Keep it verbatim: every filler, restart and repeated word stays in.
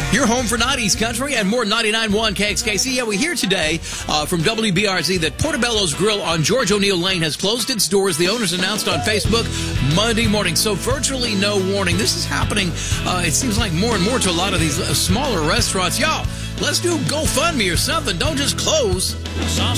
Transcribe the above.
Your home for nineties country and more ninety-nine point one K X K C. Yeah, we hear today uh, from W B R Z that Portobello's Grill on George O'Neill Lane has closed its doors. The owners announced on Facebook Monday morning, so virtually no warning. This is happening, uh, it seems like more and more to a lot of these uh, smaller restaurants. Y'all, let's do GoFundMe or something. Don't just close. Sauce